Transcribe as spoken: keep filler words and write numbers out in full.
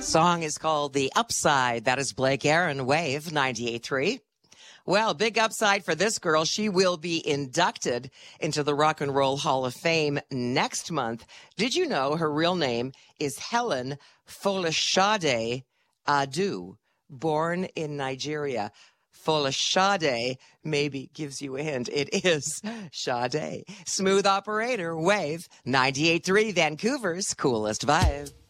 Song is called The Upside. That is Blake Aaron, Wave ninety-eight point three. Well, big upside for this girl. She will be inducted into the Rock and Roll Hall of Fame next month. Did you know her real name is Helen Folashade Adu, born in Nigeria? Folashade maybe gives you a hint. It is Sade. Smooth operator, Wave ninety-eight point three, Vancouver's coolest vibe.